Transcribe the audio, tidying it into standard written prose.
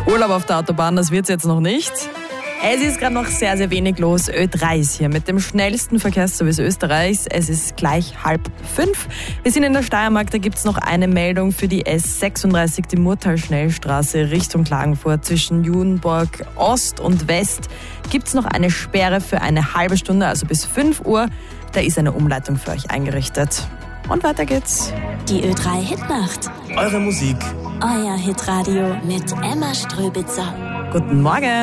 Urlaub auf der Autobahn, das wird's jetzt noch nicht. Es ist gerade noch sehr, sehr wenig los. Ö3 ist hier mit dem schnellsten Verkehrsservice Österreichs. Es ist gleich 4:30. Wir sind in der Steiermark, da gibt's noch eine Meldung für die S36, die Murtal-Schnellstraße Richtung Klagenfurt. Zwischen Judenburg Ost und West gibt's noch eine Sperre für eine halbe Stunde, also bis 5 Uhr. Da ist eine Umleitung für euch eingerichtet. Und weiter geht's. Die Ö3 Hitnacht. Eure Musik. Euer Hitradio mit Emma Ströbitzer. Guten Morgen.